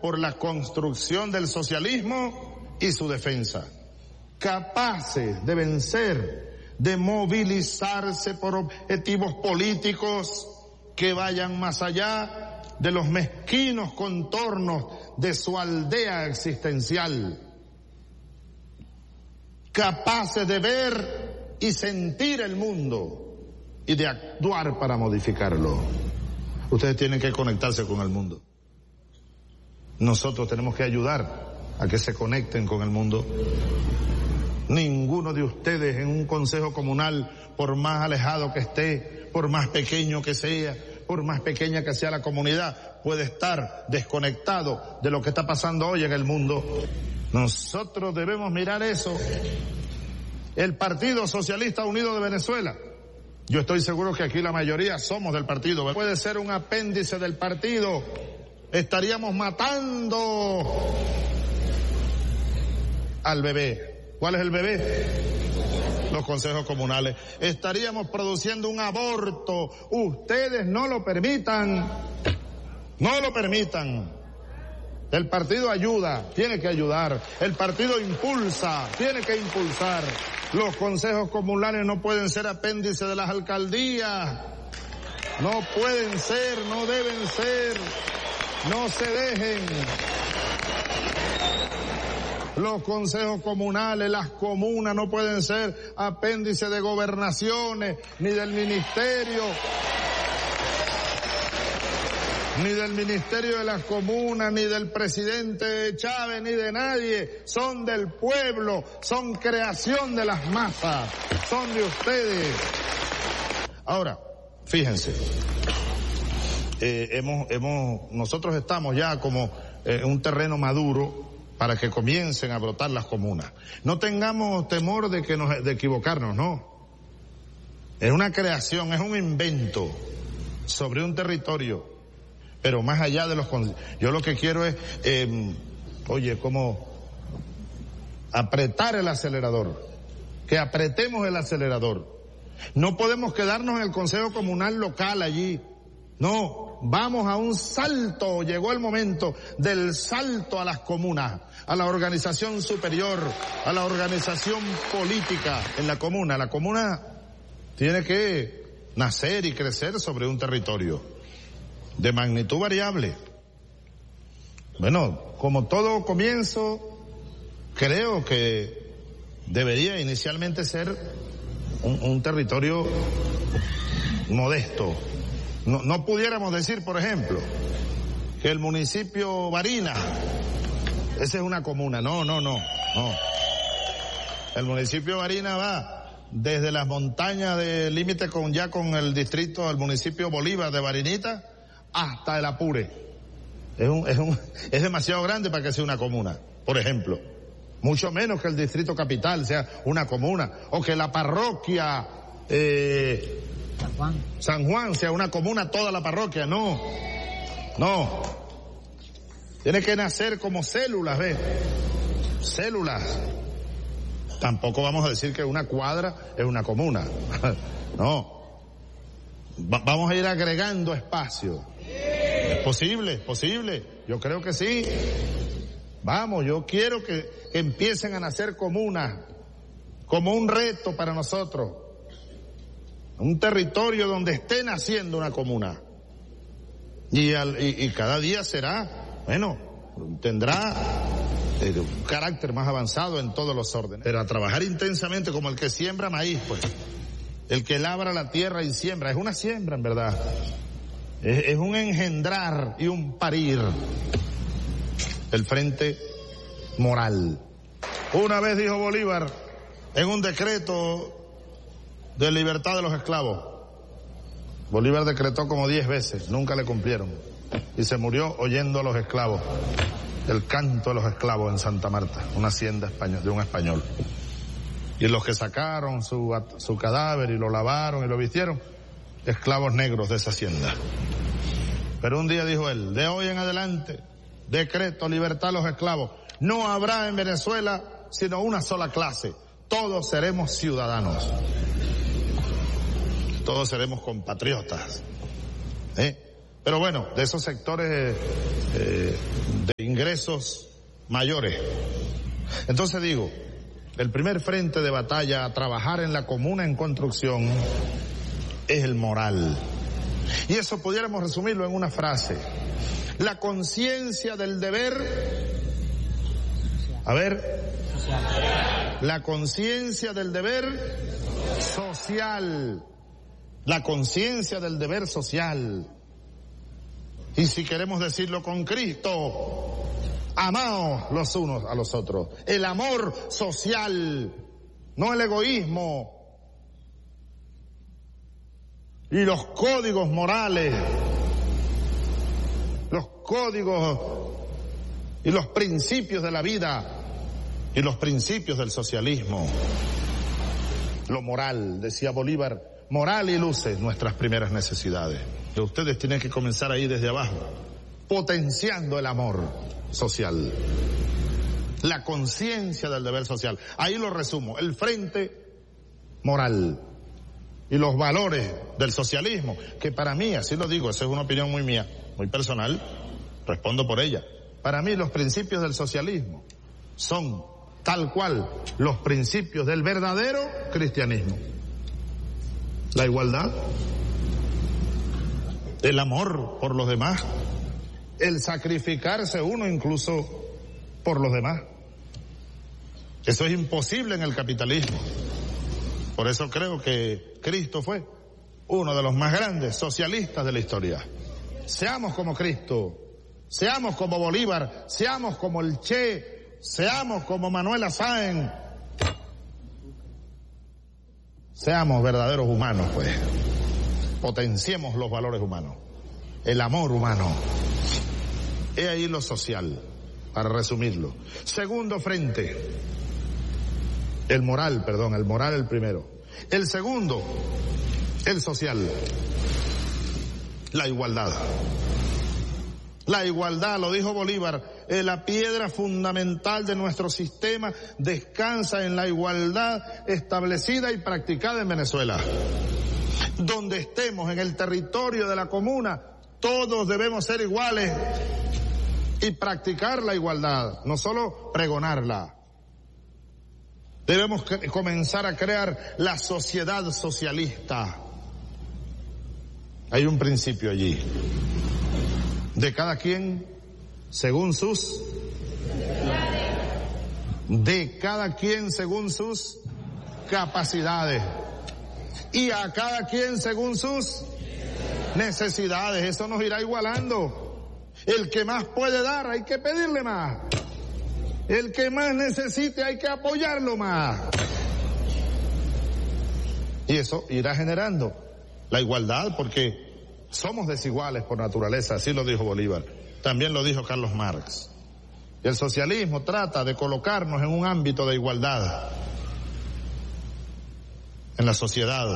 por la construcción del socialismo y su defensa. Capaces de vencer, de movilizarse por objetivos políticos que vayan más allá de los mezquinos contornos de su aldea existencial. Capaces de ver y sentir el mundo y de actuar para modificarlo. Ustedes tienen que conectarse con el mundo. Nosotros tenemos que ayudar a que se conecten con el mundo. Ninguno de ustedes en un consejo comunal, por más alejado que esté, por más pequeño que sea, por más pequeña que sea la comunidad, puede estar desconectado de lo que está pasando hoy en el mundo. Nosotros debemos mirar eso. El Partido Socialista Unido de Venezuela, yo estoy seguro que aquí la mayoría somos del partido, puede ser un apéndice del partido. Estaríamos matando al bebé. ¿Cuál es el bebé? Los consejos comunales. Estaríamos produciendo un aborto. Ustedes no lo permitan. No lo permitan. El partido ayuda, tiene que ayudar. El partido impulsa, tiene que impulsar. Los consejos comunales no pueden ser apéndice de las alcaldías. No pueden ser, no deben ser. No se dejen. Los consejos comunales, las comunas no pueden ser apéndice de gobernaciones, ni del ministerio de las comunas, ni del presidente Chávez, ni de nadie. Son del pueblo, son creación de las masas, son de ustedes. Ahora, fíjense, nosotros estamos ya como en un terreno maduro para que comiencen a brotar las comunas. No tengamos temor de equivocarnos, no. Es una creación, es un invento sobre un territorio, pero más allá de los... Yo lo que quiero es, como apretar el acelerador, que apretemos el acelerador. No podemos quedarnos en el Consejo Comunal local allí. No, vamos a un salto, llegó el momento del salto a las comunas, a la organización superior, a la organización política en la comuna. La comuna tiene que nacer y crecer sobre un territorio de magnitud variable. Bueno, como todo comienzo, creo que debería inicialmente ser un territorio modesto. No pudiéramos decir, por ejemplo, que el municipio Barinas, esa es una comuna. No. El municipio Barinas va desde las montañas de límite con el distrito, el municipio Bolívar de Barinita, hasta el Apure. Es demasiado grande para que sea una comuna, por ejemplo. Mucho menos que el distrito capital sea una comuna, o que la parroquia San Juan sea una comuna, toda la parroquia. No. Tiene que nacer como células, ¿ves? Células. Tampoco vamos a decir que una cuadra es una comuna. No. Vamos a ir agregando espacio. ¿Es posible? Yo creo que sí. Vamos, yo quiero que empiecen a nacer comunas, como un reto para nosotros. Un territorio donde esté naciendo una comuna. Y cada día será, tendrá un carácter más avanzado en todos los órdenes. Pero a trabajar intensamente como el que siembra maíz, pues. El que labra la tierra y siembra. Es una siembra, en verdad. Es un engendrar y un parir. El frente moral. Una vez dijo Bolívar en un decreto de libertad de los esclavos. Bolívar decretó como 10 veces, nunca le cumplieron. Y se murió oyendo a los esclavos, el canto de los esclavos en Santa Marta, una hacienda de un español. Y los que sacaron su cadáver y lo lavaron y lo vistieron, esclavos negros de esa hacienda. Pero un día dijo él, de hoy en adelante, decreto libertad a los esclavos. No habrá en Venezuela sino una sola clase. Todos seremos ciudadanos. Todos seremos compatriotas. Pero bueno, de esos sectores de ingresos mayores. Entonces digo, el primer frente de batalla a trabajar en la comuna en construcción es el moral. Y eso pudiéramos resumirlo en una frase: la conciencia del deber, la conciencia del deber social, la conciencia del deber social. Y si queremos decirlo con Cristo, amaos los unos a los otros. El amor social, no el egoísmo. Y los códigos morales, los códigos y los principios de la vida y los principios del socialismo. Lo moral, decía Bolívar, moral y luces nuestras primeras necesidades. Y ustedes tienen que comenzar ahí desde abajo, potenciando el amor social, la conciencia del deber social. Ahí lo resumo: el frente moral y los valores del socialismo, que para mí, así lo digo, esa es una opinión muy mía, muy personal, respondo por ella. Para mí los principios del socialismo son tal cual los principios del verdadero cristianismo: la igualdad, el amor por los demás, el sacrificarse uno incluso por los demás. Eso es imposible en el capitalismo. Por eso creo que Cristo fue uno de los más grandes socialistas de la historia. Seamos como Cristo, seamos como Bolívar, seamos como el Che, seamos como Manuel Sáenz. Seamos verdaderos humanos, pues. Potenciemos los valores humanos, el amor humano. He ahí lo social, para resumirlo. Segundo frente, el moral el primero. El segundo, el social, la igualdad. La igualdad, lo dijo Bolívar, la piedra fundamental de nuestro sistema descansa en la igualdad establecida y practicada en Venezuela. Donde estemos, en el territorio de la comuna, todos debemos ser iguales y practicar la igualdad, no solo pregonarla. Debemos comenzar a crear la sociedad socialista. Hay un principio allí: de cada quien según sus capacidades y a cada quien según sus necesidades. Eso nos irá igualando. El que más puede dar, hay que pedirle más. El que más necesite, hay que apoyarlo más. Y eso irá generando la igualdad, porque somos desiguales por naturaleza, así lo dijo Bolívar. También lo dijo Carlos Marx. Y el socialismo trata de colocarnos en un ámbito de igualdad en la sociedad.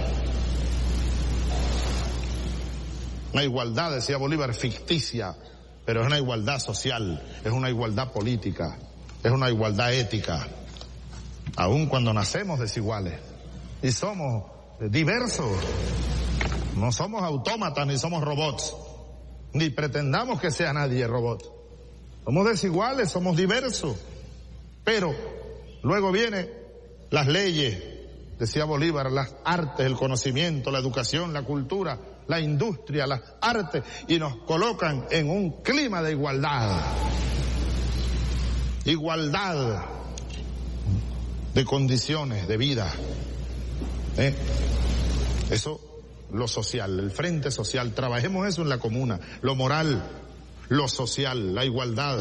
Una igualdad, decía Bolívar, ficticia, pero es una igualdad social, es una igualdad política, es una igualdad ética, aun cuando nacemos desiguales y somos diversos. No somos autómatas ni somos robots, ni pretendamos que sea nadie robot. Somos desiguales, somos diversos, pero luego vienen las leyes, decía Bolívar, las artes, el conocimiento, la educación, la cultura, la industria, las artes, y nos colocan en un clima de igualdad. Igualdad de condiciones de vida. Eso, lo social, el frente social. Trabajemos eso en la comuna. Lo moral, lo social, la igualdad.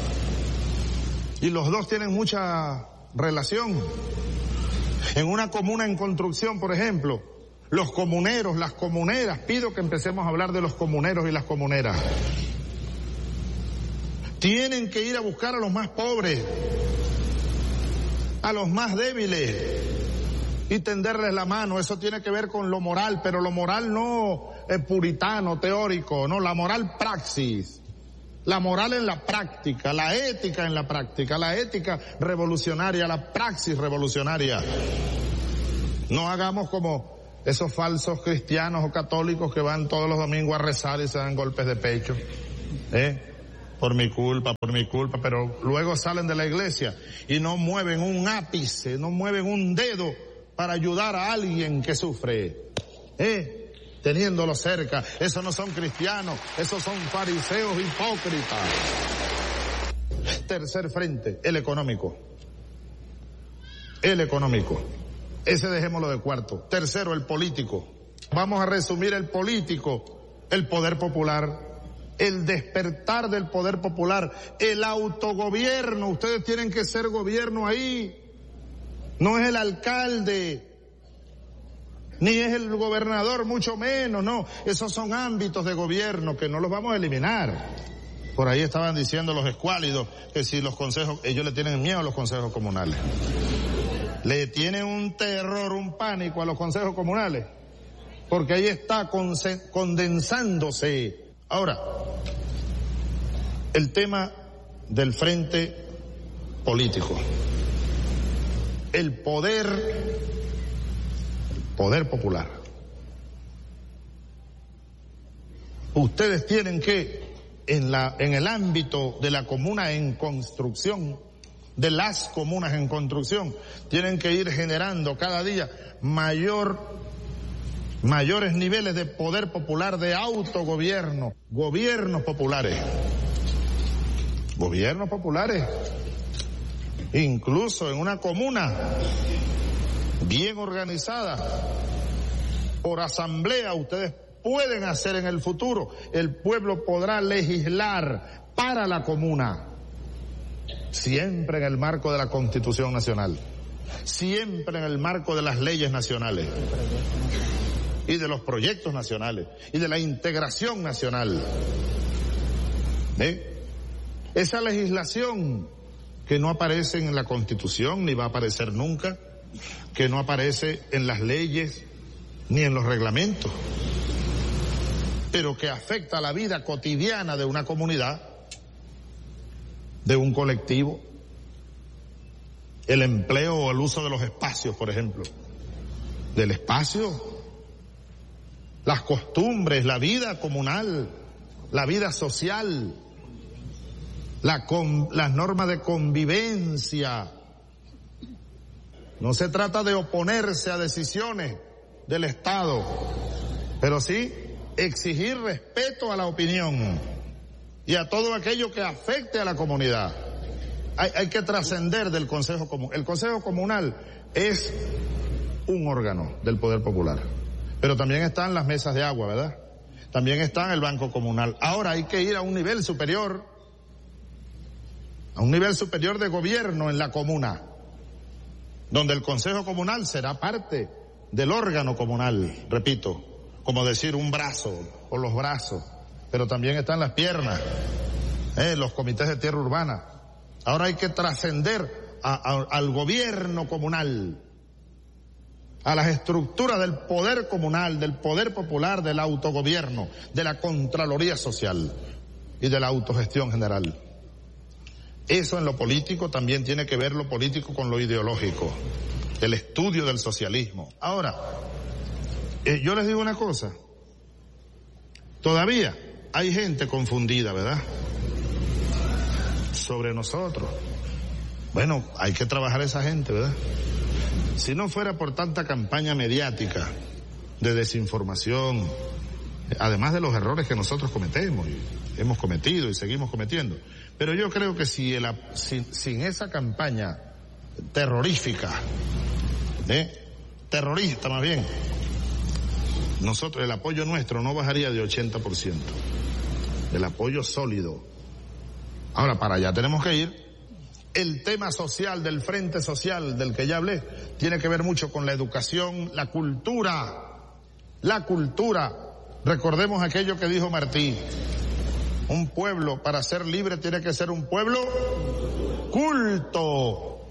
Y los dos tienen mucha relación. En una comuna en construcción, por ejemplo, los comuneros, las comuneras, pido que empecemos a hablar de los comuneros y las comuneras. Tienen que ir a buscar a los más pobres, a los más débiles, y tenderles la mano. Eso tiene que ver con lo moral, pero lo moral no puritano, teórico, no, la moral praxis. La moral en la práctica, la ética en la práctica, la ética revolucionaria, la praxis revolucionaria. No hagamos como esos falsos cristianos o católicos que van todos los domingos a rezar y se dan golpes de pecho. por mi culpa, pero luego salen de la iglesia y no mueven un ápice, no mueven un dedo para ayudar a alguien que sufre, teniéndolo cerca. Esos no son cristianos, esos son fariseos hipócritas. Tercer frente, el económico. El económico. Ese dejémoslo de cuarto. Tercero, el político. Vamos a resumir el político, el poder popular, el despertar del poder popular, el autogobierno. Ustedes tienen que ser gobierno ahí. No es el alcalde, ni es el gobernador, mucho menos, no. Esos son ámbitos de gobierno que no los vamos a eliminar. Por ahí estaban diciendo los escuálidos que si los consejos, ellos le tienen miedo a los consejos comunales. Le tienen un terror, un pánico a los consejos comunales, porque ahí está condensándose. Ahora, el tema del frente político. El poder popular. Ustedes tienen que, en el ámbito de la comuna en construcción, de las comunas en construcción, tienen que ir generando cada día mayores niveles de poder popular, de autogobierno, gobiernos populares. Incluso en una comuna bien organizada, por asamblea, ustedes pueden hacer en el futuro, el pueblo podrá legislar para la comuna, siempre en el marco de la Constitución Nacional, siempre en el marco de las leyes nacionales y de los proyectos nacionales y de la integración nacional. Esa legislación que no aparece en la Constitución ni va a aparecer nunca, que no aparece en las leyes ni en los reglamentos, pero que afecta a la vida cotidiana de una comunidad, de un colectivo, el empleo o el uso de los espacios, por ejemplo, del espacio, las costumbres, la vida comunal, la vida social, las normas de convivencia. No se trata de oponerse a decisiones del Estado, pero sí exigir respeto a la opinión y a todo aquello que afecte a la comunidad. Hay que trascender del Consejo Común. El Consejo Comunal es un órgano del poder popular, pero también están las mesas de agua, ¿verdad? También está el Banco Comunal. Ahora hay que ir a un nivel superior, de gobierno en la comuna, donde el Consejo Comunal será parte del órgano comunal, repito, como decir un brazo o los brazos, pero también están las piernas, los comités de tierra urbana. Ahora hay que trascender al gobierno comunal, a las estructuras del poder comunal, del poder popular, del autogobierno, de la Contraloría Social y de la autogestión general. Eso en lo político también tiene que ver lo político con lo ideológico, el estudio del socialismo. Ahora, yo les digo una cosa, todavía hay gente confundida, ¿verdad?, sobre nosotros. Bueno, hay que trabajar esa gente, ¿verdad? Si no fuera por tanta campaña mediática de desinformación, además de los errores que nosotros cometemos y hemos cometido y seguimos cometiendo, pero yo creo que sin esa campaña terrorífica, terrorista más bien, el apoyo nuestro no bajaría de 80%, el apoyo sólido. Ahora, para allá tenemos que ir. El tema social del frente social del que ya hablé tiene que ver mucho con la educación, la cultura. Recordemos aquello que dijo Martí: un pueblo para ser libre tiene que ser un pueblo culto.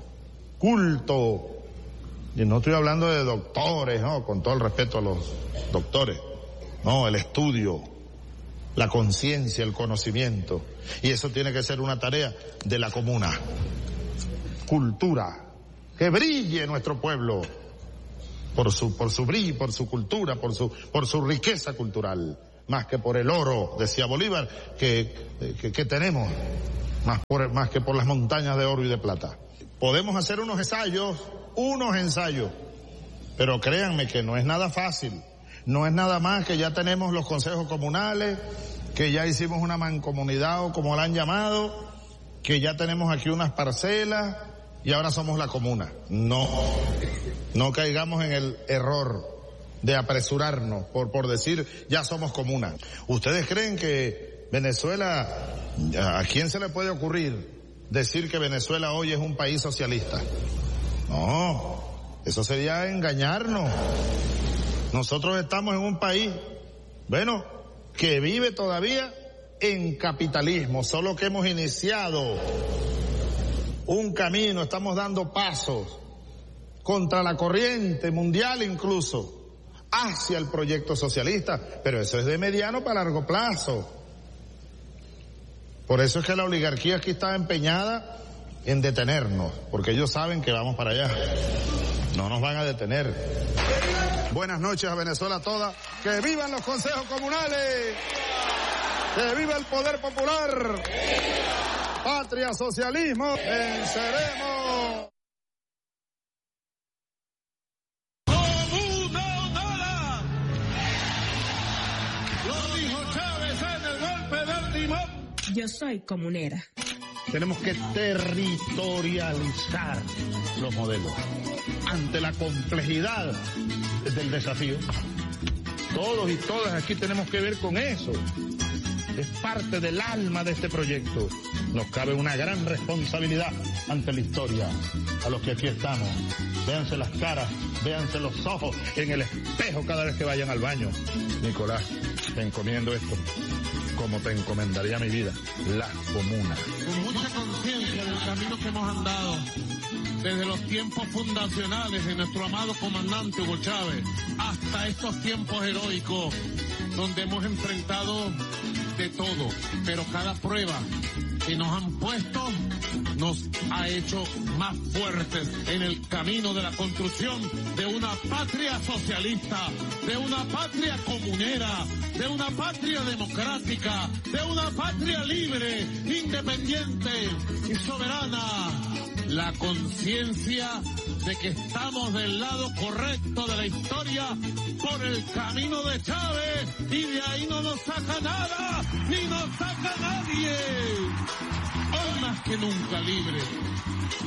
Y no estoy hablando de doctores, no, con todo el respeto a los doctores. No, el estudio, la conciencia, el conocimiento. Y eso tiene que ser una tarea de la comuna. Cultura. Que brille nuestro pueblo por su brillo, por su cultura, por su riqueza cultural. más que por el oro, decía Bolívar, que tenemos, más que por las montañas de oro y de plata. Podemos hacer unos ensayos, pero créanme que no es nada fácil. No es nada más que ya tenemos los consejos comunales, que ya hicimos una mancomunidad o como la han llamado, que ya tenemos aquí unas parcelas y ahora somos la comuna. No caigamos en el error de apresurarnos por decir ya somos comuna. ¿Ustedes creen que Venezuela, a quién se le puede ocurrir decir que Venezuela hoy es un país socialista? No, eso sería engañarnos. Nosotros estamos en un país, bueno, que vive todavía en capitalismo, solo que hemos iniciado un camino, estamos dando pasos contra la corriente mundial incluso, hacia el proyecto socialista, pero eso es de mediano para largo plazo. Por eso es que la oligarquía aquí está empeñada en detenernos, porque ellos saben que vamos para allá. No nos van a detener. Buenas noches a Venezuela toda. ¡Que vivan los consejos comunales! ¡Que viva el poder popular! ¡Patria, socialismo! ¡Venceremos! ¡Comuna! Lo dijo Chávez en el golpe del timón. Yo soy comunera. Tenemos que territorializar los modelos ante la complejidad del desafío. Todos y todas aquí tenemos que ver con eso. Es parte del alma de este proyecto. Nos cabe una gran responsabilidad ante la historia. A los que aquí estamos, véanse las caras, véanse los ojos en el espejo cada vez que vayan al baño. Nicolás, te encomiendo esto, como te encomendaría mi vida, la comuna. Con mucha conciencia del camino que hemos andado desde los tiempos fundacionales de nuestro amado comandante Hugo Chávez hasta estos tiempos heroicos donde hemos enfrentado de todo, pero cada prueba que nos han puesto nos ha hecho más fuertes en el camino de la construcción de una patria socialista, de una patria comunera, de una patria democrática, de una patria libre, independiente y soberana. La conciencia de que estamos del lado correcto de la historia por el camino de Chávez y de ahí no nos saca nada, ni nos saca nadie. Hoy más que nunca libre,